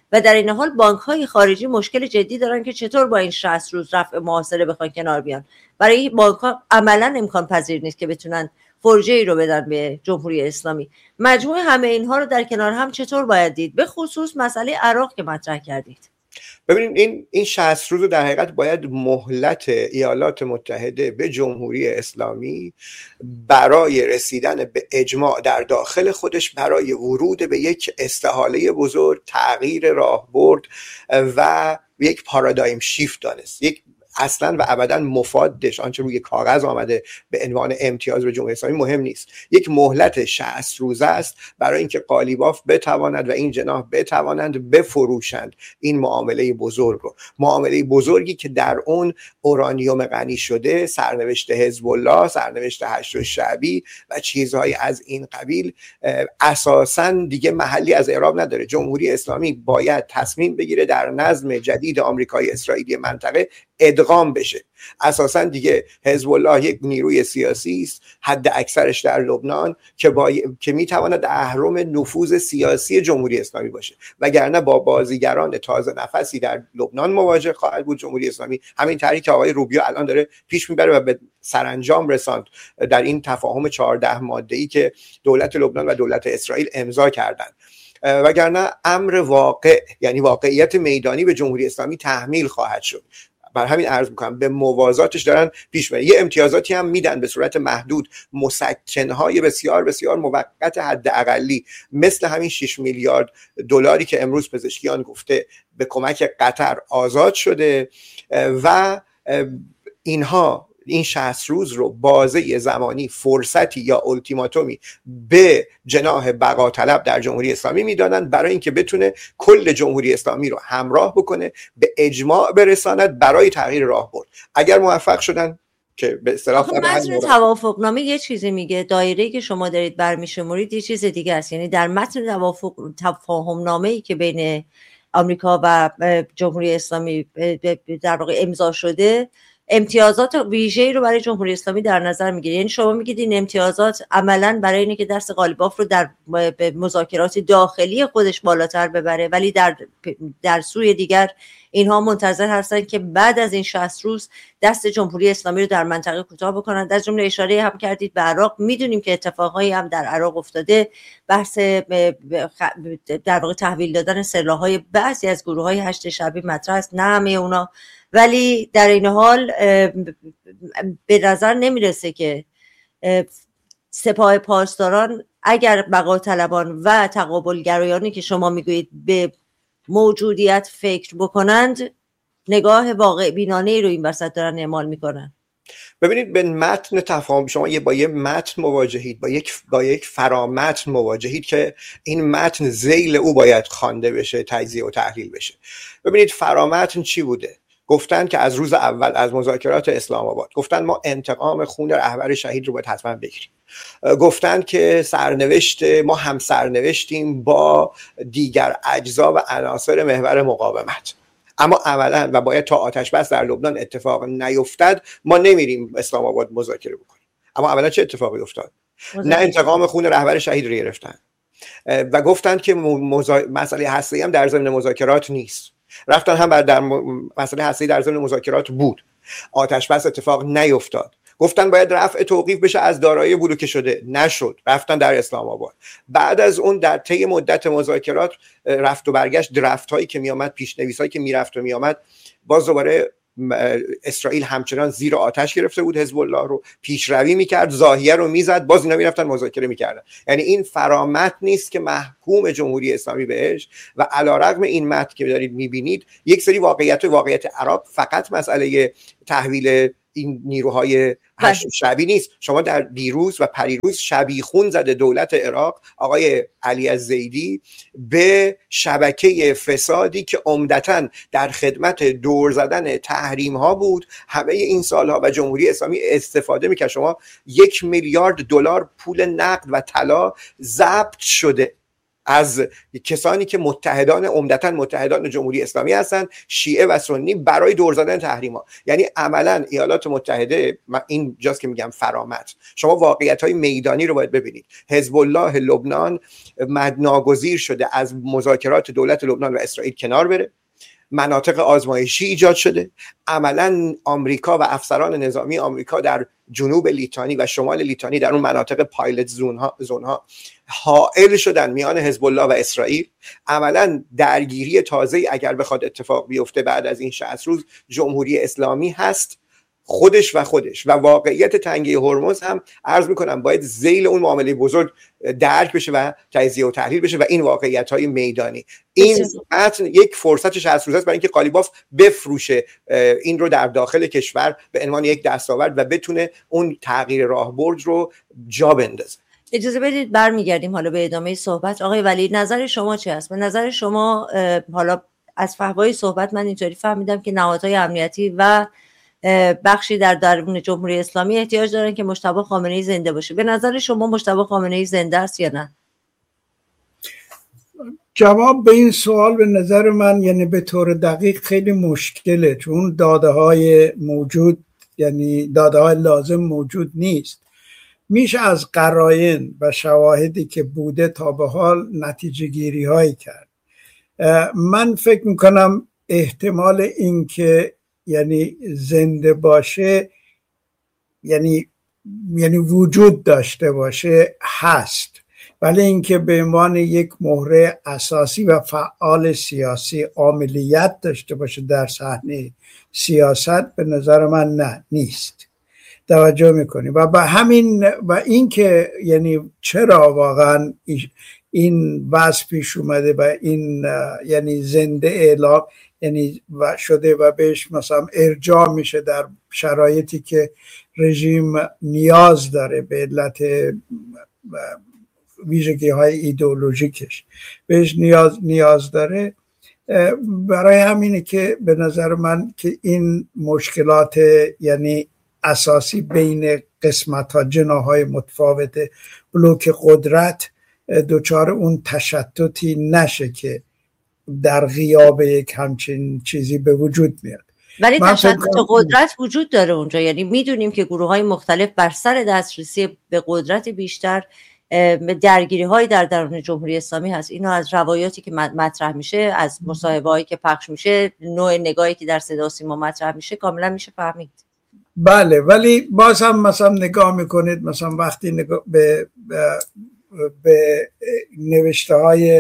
و در این حال بانک‌های خارجی مشکل جدی دارن که چطور با این شصت روز رفع محاصره بخوان کنار بیان. برای این بانک‌ها عملاً امکان پذیر نیست که بتونن فرجه‌ای رو بدن به جمهوری اسلامی. مجموع همه اینها رو در کنار هم چطور باید دید؟ به خصوص مسئله عراق که مطرح کردید. ببینید این این شصت روز در حقیقت باید مهلت ایالات متحده به جمهوری اسلامی برای رسیدن به اجماع در داخل خودش برای ورود به یک استحاله بزرگ، تغییر راهبرد و یک پارادایم شیفت دانست. یک اصلا و ابدا مفادش آنچه روی کاغذ آمده به عنوان امتیاز به جمهوری اسلامی مهم نیست. یک مهلت شصت روزه است برای اینکه قالیباف بتواند و این جناح بتوانند بفروشند این معامله بزرگ رو، معامله بزرگی که در اون اورانیوم غنی شده، سرنوشت حزب الله، سرنوشت هشت شعبی و چیزهای از این قبیل اساساً دیگه محلی از اعراب نداره. جمهوری اسلامی باید تصمیم بگیره در نظم جدید آمریکایی اسرائیلی منطقه ادغام بشه. اساسا دیگه حزب الله یک نیروی سیاسی است، حد اکثرش در لبنان، که با... که میتواند اهرم نفوذ سیاسی جمهوری اسلامی باشه، وگرنه با بازیگران تازه نفسی در لبنان مواجه خواهد بود جمهوری اسلامی. همین طریقی که آقای روبیو الان داره پیش میبره و به سرانجام رساند در این تفاهم چهارده ماده‌ای که دولت لبنان و دولت اسرائیل امضا کردند. وگرنه امر واقع، یعنی واقعیت میدانی، به جمهوری اسلامی تحمیل خواهد شد. بر همین عرض میکنم به موازاتش دارن پیش میرن. یه امتیازاتی هم میدن به صورت محدود، مسکنهای بسیار بسیار موقت حداقلی، مثل همین شش میلیارد دلاری که امروز پزشکیان گفته به کمک قطر آزاد شده و اینها این شصت روز رو بازه زمانی، فرصتی یا التیماتومی به جناح بقا طلب در جمهوری اسلامی میدادن برای اینکه بتونه کل جمهوری اسلامی رو همراه بکنه، به اجماع برساند برای تغییر راهبرد. اگر موفق شدن که به اصطلاح متن توافق نامه یه چیزی میگه، دایره‌ای که شما دارید برمی‌شمارید یه چیز دیگه است. یعنی در متن توافق تفاهم نامه‌ای که بین آمریکا و جمهوری اسلامی در واقع امضا شده، امتیازات ویژه‌ای رو برای جمهوری اسلامی در نظر میگیره. یعنی شما میگید این امتیازات عملاً برای اینه که دست قالیباف رو در مذاکرات داخلی خودش بالاتر ببره، ولی در در سوی دیگر اینها منتظر هستن که بعد از این شصت روز دست جمهوری اسلامی رو در منطقه کوتاه بکنن. در جمله اشاره هم کردید به عراق. میدونیم که اتفاقایی هم در عراق افتاده، بحث در واقع تحویل دادن سلاح‌های بعضی از گروه‌های هشت شعبی مطرح است، نه همه اونا، ولی در این حال به نظر نمیرسه که سپاه پاسداران اگر بقا طلبان و تقابلگرایانی که شما میگویید به موجودیت فکر بکنند، نگاه واقع بینانه رو این وسط دارن اعمال میکنن. ببینید به متن تفاهم شما یه با یه متن مواجهید، با یک با یک فرامتن مواجهید که این متن ذیل او باید خوانده بشه، تجزیه و تحلیل بشه. ببینید فرامتن چی بوده؟ گفتن که از روز اول از مذاکرات اسلام آباد گفتن ما انتقام خون رهبر شهید رو باید حتما بگیریم. گفتن که سرنوشت ما هم سرنوشتیم با دیگر اجزا و عناصر محور مقاومت، اما عملا و باید تا آتش بس در لبنان اتفاق نیفتد ما نمیریم اسلام آباد مذاکره بکنیم. اما عملا چه اتفاقی افتاد؟ نه انتقام خون رهبر شهید رو گرفتن و گفتن که مزا... مسئله هسته‌ای هم در ضمن مذاکرات نیست. رفتن هم بر در مسئله هسته‌ای در ضمن مذاکرات بود، آتش بس اتفاق نیفتاد. گفتن باید رفع توقیف بشه از دارایی بلوکه شده، نشد، رفتن در اسلام آباد. بعد از اون در طی مدت مذاکرات رفت و برگشت، درفت هایی که می آمد، پیشنویس هایی که میرفت و می آمد، باز دوباره اسرائیل همچنان زیر آتش گرفته بود حزب الله رو، پیشروی میکرد، زاهیه رو میزد، باز اینا میرفتن مذاکره میکردن. یعنی این فرامت نیست که محکوم جمهوری اسلامی بهش و علیرغم این متن که دارید میبینید یک سری واقعیت و واقعیت عراق فقط مسئله تحویل این نیروهای هشت شعبی نیست. شما در دیروز و پریروز شبیخون زده دولت عراق آقای علی الزیدی به شبکه فسادی که عمدتاً در خدمت دور زدن تحریم ها بود همه این سالها و جمهوری اسلامی استفاده میکرد. شما یک میلیارد دلار پول نقد و طلا ضبط شده از کسانی که متحدان عمدتاً متحدان جمهوری اسلامی هستند، شیعه و سنی، برای دور زدن تحریم‌ها. یعنی عملاً ایالات متحده، این جاست که میگم فرامت، شما واقعیت‌های میدانی رو باید ببینید. حزب الله لبنان ناگزیر شده از مذاکرات دولت لبنان و اسرائیل کنار بره، مناطق آزمایشی ایجاد شده. عملا آمریکا و افسران نظامی آمریکا در جنوب لیتانی و شمال لیتانی در اون مناطق پایلت زون ها زون ها حائل شدن میان حزب الله و اسرائیل. عملا درگیری تازه اگر بخواد اتفاق بیفته بعد از این شصت روز جمهوری اسلامی هست، خودش و خودش و واقعیت تنگه هرمز هم عرض میکنم باید ذیل اون معامله بزرگ درک بشه و تجزیه و تحلیل بشه و این واقعیت های میدانی. این متن یک فرصت شصت روزه است برای اینکه قالیباف بفروشه این رو در داخل کشور به عنوان یک دستاورد و بتونه اون تغییر راهبرد رو جا بندازه. اجازه بدید برمیگردیم حالا به ادامه صحبت. آقای ولی نظر شما چی است؟ به نظر شما حالا از فحوای صحبت من اینطوری فهمیدم که نهادهای امنیتی و بخشی در درون جمهوری اسلامی احتیاج دارن که مجتبی خامنه‌ای زنده باشه. به نظر شما مجتبی خامنه‌ای زنده است یا نه؟ جواب به این سوال به نظر من یعنی به طور دقیق خیلی مشکله، چون داده های موجود یعنی داده های لازم موجود نیست. میشه از قرائن و شواهدی که بوده تا به حال نتیجه گیری هایی کرد. من فکر میکنم احتمال این که یعنی زنده باشه یعنی یعنی وجود داشته باشه هست، ولی اینکه به عنوان یک مهره اساسی و فعال سیاسی عاملیت داشته باشه در صحنه سیاست به نظر من نه نیست. توجه میکنی و با همین و اینکه یعنی چرا واقعا این وضع پیش اومده و این یعنی زنده اعلام یعنی و شده و بهش مثلا ارجاع میشه در شرایطی که رژیم نیاز داره به علت ویژگی های ایدئولوژیکش بهش نیاز نیاز داره. برای همینه که به نظر من که این مشکلات یعنی اساسی بین قسمت ها جناهای متفاوت بلوک قدرت دوچار اون تشتتی نشه که در غیاب یک همچین چیزی به وجود میاد. ولی تشتت قدرت وجود داره اونجا، یعنی میدونیم که گروه های مختلف بر سر دسترسی به قدرت بیشتر درگیری های در درون جمهوری اسلامی هست. اینو از روایاتی که مطرح میشه، از مصاحبه هایی که پخش میشه، نوع نگاهی که در صدا و سیما مطرح میشه کاملا میشه فهمید. بله، ولی باز هم مثلا نگاه میکنید مثلا وقتی نگاه به به, به نوشته های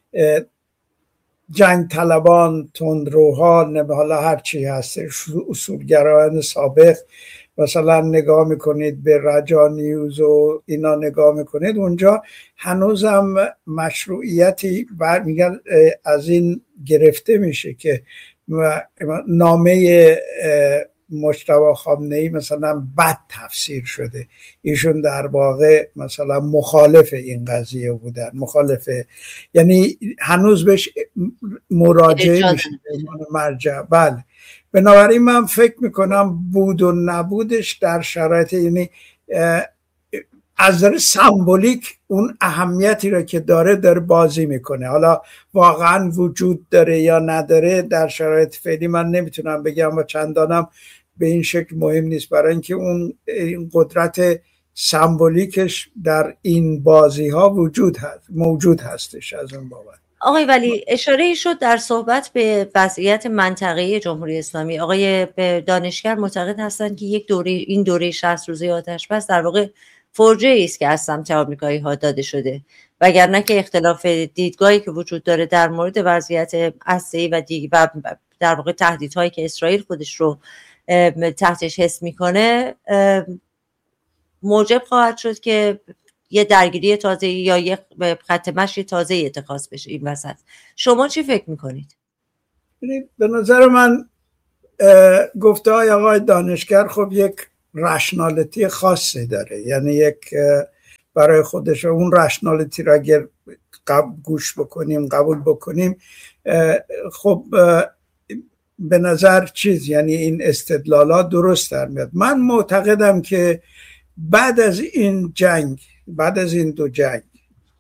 جنگ طلبان، تندروها، نه حالا هر چی هست، اصولگرایان سابق مثلا نگاه میکنید به رجا نیوز و اینا نگاه میکنید، اونجا هنوزم مشروعیتی برمیگرد از این گرفته میشه که نامه مجتبی خامنه‌ای مثلا بد تفسیر شده. ایشون در واقع مثلا مخالف این قضیه بودن، مخالف یعنی هنوز بهش مراجعه میشه مرجع. بله، بنابراین من فکر میکنم بود و نبودش در شرایط یعنی از نظر سمبولیک اون اهمیتی را که داره داره بازی میکنه. حالا واقعا وجود داره یا نداره در شرایط فعلی من نمیتونم بگم و چندانم به این شکل مهم نیست، برای اینکه اون این قدرت سمبولیکش در این بازی ها وجود هست، موجود هستش. از اون بابت آقای ولی اشاره شد در صحبت به وضعیت منطقه‌ای جمهوری اسلامی. آقای دانشگر معتقد هستند که یک دوره این دوره شصت روزه آتش بس در واقع فرجه‌ای است که از سمت آمریکایی ها داده شده، وگرنه که اختلاف دیدگاهی که وجود داره در مورد وضعیت هسته‌ای و دیگه و در واقع تهدیدهایی که اسرائیل خودش رو تحتش حس میکنه موجب خواهد شد که یه درگیری تازه یا یه خط مشی تازه اتخاذ بشه این وسط. شما چی فکر میکنید؟ به نظر من گفته های آقای دانشگر خب یک رشنالیتی خاصی داره، یعنی یک برای خودش اون رشنالیتی را اگر گوش بکنیم قبول بکنیم خب به نظر چیز یعنی این استدلالات درست در میاد. من معتقدم که بعد از این جنگ، بعد از این دو جنگ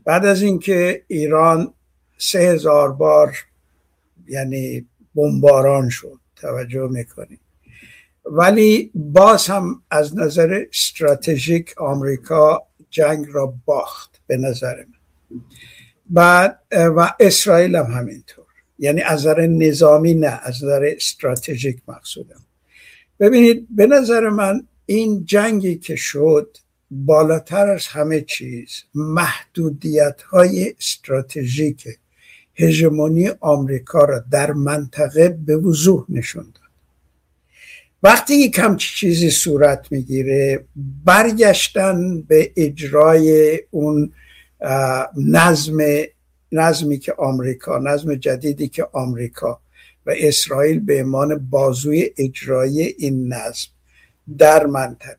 بعد از اینکه ایران سه هزار بار یعنی بمباران شد، توجه میکنی، ولی باز هم از نظر استراتژیک آمریکا جنگ را باخت به نظر من. بعد و اسرائیل هم همینطور، یعنی از نظر نظامی نه، از نظر استراتژیک مقصودم. ببینید به نظر من این جنگی که شد بالاتر از همه چیز محدودیت های استراتژیک هژمونی آمریکا را در منطقه به وضوح نشون داد. وقتی یک همچین چیزی صورت میگیره، برگشتن به اجرای اون نظم نظمی که آمریکا، نظم جدیدی که آمریکا و اسرائیل به عنوان بازوی اجرایی این نظم در منطقه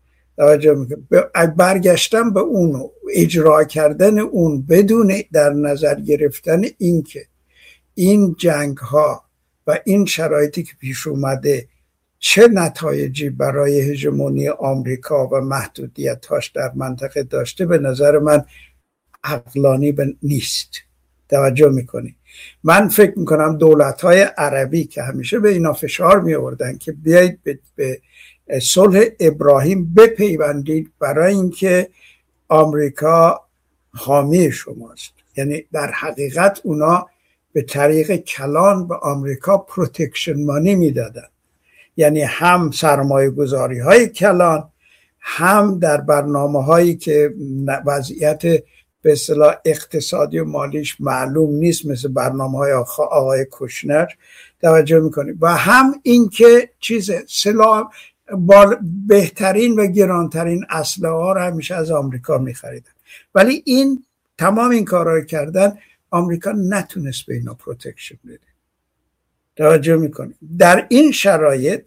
برگشتن به اون، اجرا کردن اون بدون در نظر گرفتن اینکه این جنگ ها و این شرایطی که پیش اومده چه نتایجی برای هژمونی آمریکا و محدودیت‌هاش در منطقه داشته، به نظر من عقلانی نیست. توجه میکنی؟ من فکر میکنم دولت‌های عربی که همیشه به اینا فشار می‌آوردن که بیایید به, به صلح ابراهیم بپیوندید برای اینکه آمریکا حامی شماست، یعنی در حقیقت اونا به طریق کلان به آمریکا پروتکشن مانی میدادن، یعنی هم سرمایه گذاری های کلان، هم در برنامه هایی که وضعیت به اصطلاح اقتصادی و مالیش معلوم نیست، مثل برنامه های آقای کوشنر، توجه میکنیم، و هم اینکه چیز سلاح با بهترین و گرانترین اسلحه ها رو همیشه از آمریکا میخریدن. ولی این تمام این کارها رو کردن، آمریکا نتونست به اینا پروتکشن بده. توجه میکنیم در این شرایط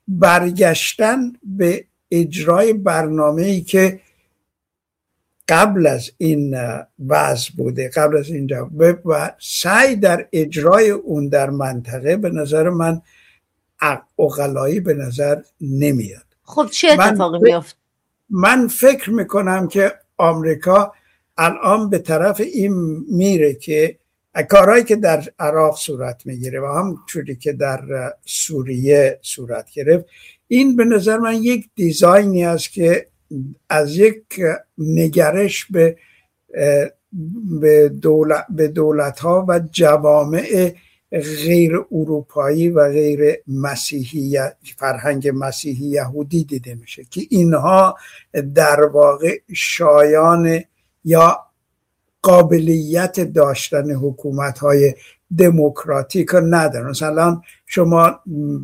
برگشتن به اجرای برنامه‌ای که قبل از این وضع بوده، قبل از این جواب و سعی در اجرای اون در منطقه، به نظر من عقلایی به نظر نمیاد. خب چه اتفاقی میفته؟ من فکر میکنم که آمریکا الان به طرف این میره که کارهایی که در عراق صورت میگیره و همونجوری که در سوریه صورت گرفت، این به نظر من یک دیزاینی است که از یک نگرش به به دولت به دولت‌ها و جوامع غیر اروپایی و غیر مسیحی، فرهنگ مسیحی یهودی دیده میشه که اینها در واقع شایان یا قابلیت داشتن حکومت‌های دموکراتیک ندارن. مثلا شما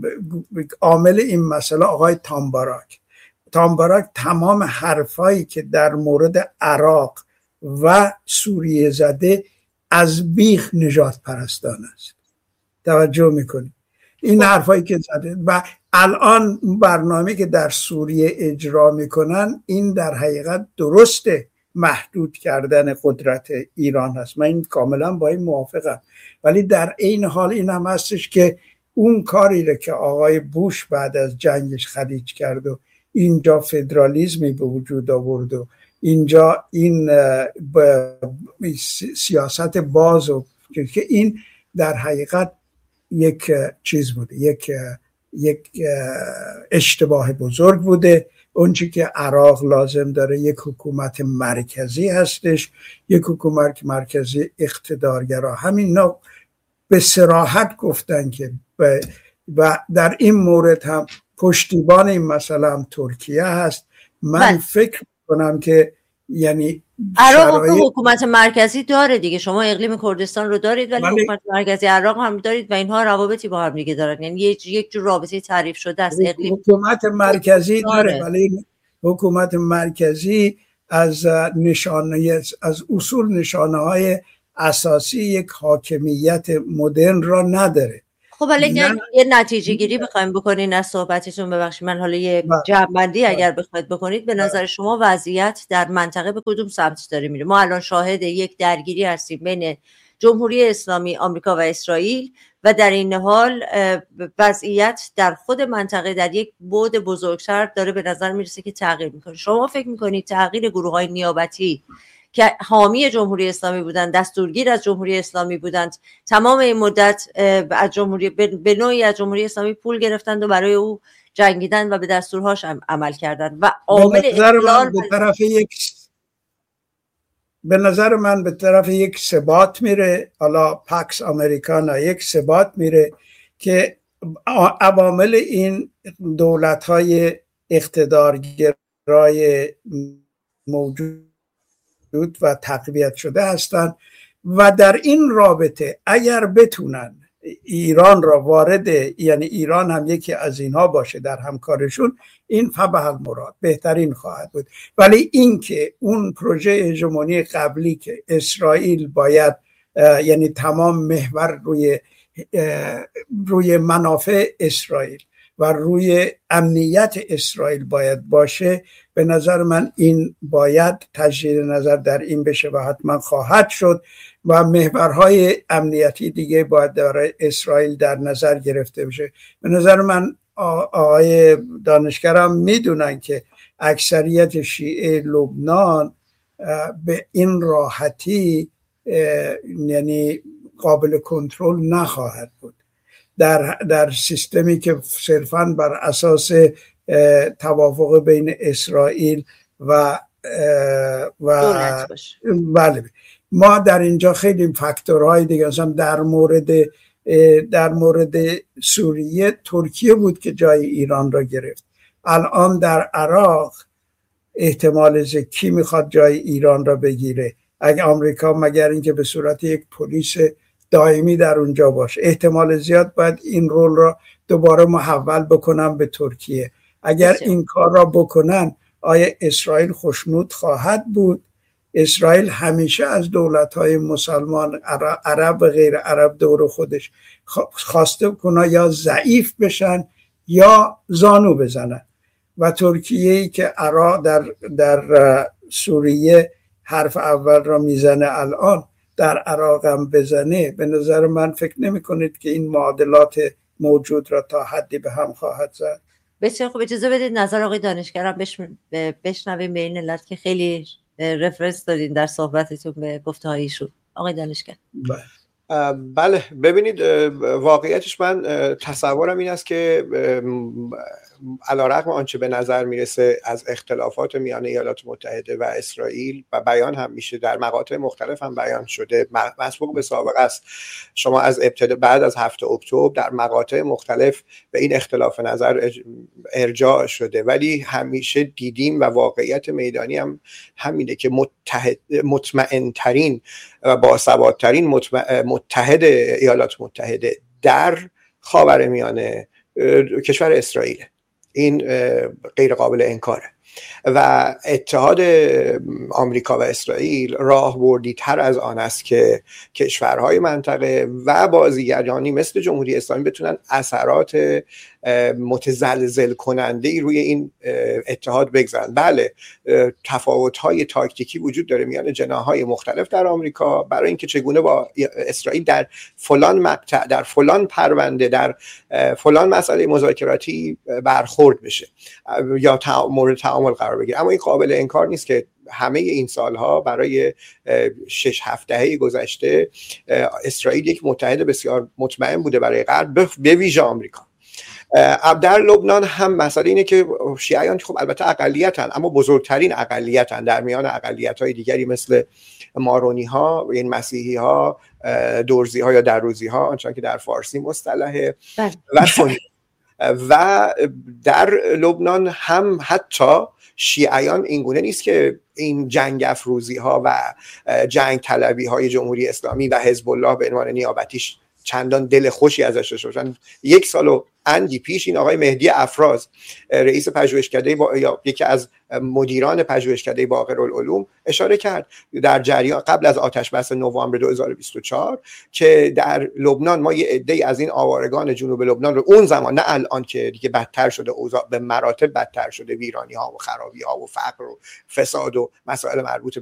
عامل این مسئله آقای تامباراک تامباراک تمام حرفایی که در مورد عراق و سوریه زده از بیخ نجات پرستان است. توجه میکنی؟ این حرفایی که زده و الان برنامه که در سوریه اجرا میکنن، این در حقیقت درسته محدود کردن قدرت ایران هست، من این کاملا با این موافقم، ولی در این حال این هم هستش که اون کاری رو که آقای بوش بعد از جنگش خلیج کرد و اینجا فدرالیسمی به وجود آورد و اینجا این سیاست باز و که این در حقیقت یک چیز بوده، یک یک اشتباه بزرگ بوده. اون چی که عراق لازم داره یک حکومت مرکزی هستش، یک حکومت مرکزی اقتدارگرا. همین نوع به صراحت گفتن که و در این مورد هم پشتیبان این مسئله هم ترکیه هست. من بل. فکر کنم که یعنی عراق شرایط... حکومت مرکزی داره دیگه، شما اقلیم کردستان رو دارید ولی من... حکومت مرکزی عراق هم دارید و اینها روابطی با هم دیگه دارن، یعنی یک جور رابطه تعریف شده است. اقلیم حکومت مرکزی داره, داره ولی حکومت مرکزی از نشانه از اصول نشانه های اساسی یک حاکمیت مدرن را نداره. خب حالا یه نتیجه گیری بخوایم بکنین از صحبتتون، ببخشید من حالا یه جمع‌بندی اگر بخواید بکنید، به نظر شما وضعیت در منطقه به کدوم سمت داره میره؟ ما الان شاهد یک درگیری هستیم بین جمهوری اسلامی آمریکا و اسرائیل و در این حال وضعیت در خود منطقه در یک بعد بزرگتر داره به نظر میرسه که تغییر میکنه. شما فکر میکنید تغییر گروه‌های نیابتی که حامی جمهوری اسلامی بودند، دستورگیر از جمهوری اسلامی بودند، تمام این مدت از جمهوری به نوعی از جمهوری اسلامی پول گرفتند و برای او جنگیدن و به دستورهاش عمل کردند و عامل اختلال به طرف یک به نظر من به طرف یک ثبات میره، حالا پاکس امریکانا یک ثبات میره که عوامل این دولت‌های اقتدارگرای موجود و تقویت شده هستند و در این رابطه اگر بتونن ایران را وارد، یعنی ایران هم یکی از اینها باشه در همکارشون، این فبح المراد بهترین خواهد بود. ولی اینکه اون پروژه هژمونی قبلی که اسرائیل باید یعنی تمام محور روی روی منافع اسرائیل و روی امنیت اسرائیل باید باشه، به نظر من این باید تجدید نظر در این بشه و حتما خواهد شد و محورهای امنیتی دیگه باید در اسرائیل در نظر گرفته بشه. به نظر من آقای دانشگرم میدونن که اکثریت شیعه لبنان به این راحتی یعنی قابل کنترل نخواهد بود در در سیستمی که صرفاً بر اساس توافق بین اسرائیل و و بله. ما در اینجا خیلی فاکتورهای دیگه، مثلا در مورد در مورد سوریه ترکیه بود که جای ایران را گرفت. الان در عراق احتمال کی میخواد جای ایران را بگیره؟ اگه آمریکا مگر اینکه به صورت یک پلیس دائمی در اونجا باشه، احتمال زیاد باید این رول را دوباره محول بکنن به ترکیه. اگر این کار را بکنن آیا اسرائیل خوشنود خواهد بود؟ اسرائیل همیشه از دولت‌های مسلمان عرب و غیر عرب دور خودش خواسته کنه یا ضعیف بشن یا زانو بزنن و ترکیه‌ای که عراق در در سوریه حرف اول را میزنه الان در عراق هم بزنه، به نظر من فکر نمی کنید که این معادلات موجود را تا حدی به هم خواهد زد. بسیار خوب، اجازه بدید نظر آقای دانشگرم بشنویم به این علت که خیلی رفرنس دادین در صحبتتون به گفته هایشون. آقای دانشگر. بله، ببینید واقعیتش من تصورم این است که علیرغم آنچه به نظر میرسه از اختلافات میان ایالات متحده و اسرائیل و بیان هم میشه در مقاطع مختلف هم بیان شده، مسبوق به سابقه است. شما از ابتدا بعد از هفت اکتبر در مقاطع مختلف به این اختلاف نظر ارجاع شده، ولی همیشه دیدیم و واقعیت میدانی هم همینه که متحد مطمئن ترین و باثبات ترین متحد ایالات متحده در خاورمیانه کشور اسرائیل. این غیر قابل انکاره و اتحاد آمریکا و اسرائیل راهبردی تر از آن است که کشورهای منطقه و بازیگرانی مثل جمهوری اسلامی بتونن اثرات متزلزل کننده ای روی این اتحاد بگذارن. بله، تفاوت‌های تاکتیکی وجود داره میان جناح‌های مختلف در آمریکا برای اینکه چگونه با اسرائیل در فلان مقطع، در فلان پرونده، در فلان مسئله مذاکراتی برخورد بشه یا مورد تعامل قرار بگیره. اما این قابل انکار نیست که همه این سالها برای شش هفت دهه گذشته اسرائیل یک متحد بسیار مطمئن بوده برای غرب، به ویژه آمریکا. در لبنان هم مسئله اینه که شیعیان خب البته اقلیتن، اما بزرگترین اقلیتن در میان اقلیت‌های دیگری مثل مارونی ها، این مسیحی ها، درزی ها یا دروزی ها، آنچنان که در فارسی مصطلحه، و سنی. و در لبنان هم حتی شیعیان اینگونه نیست که این جنگ افروزی ها و جنگ طلبی های جمهوری اسلامی و حزب الله به عنوان نیابتیش چندان دل خوشی ازش داشته باشن. یک سال و اندی پیش این آقای مهدی افراز، رئیس پژوهشکده با... یا یکی از مدیران پژوهشکده باقرالعلوم، اشاره کرد در جریان قبل از آتش بس نوامبر دو هزار و بیست و چهار که در لبنان ما یه عده‌ای از این آوارگان جنوب لبنان رو اون زمان، نه الان که دیگه بدتر شده، اوضاع به مراتب بدتر شده، ویرانی ها و خرابی ها و فقر و فساد و مسائل مربوط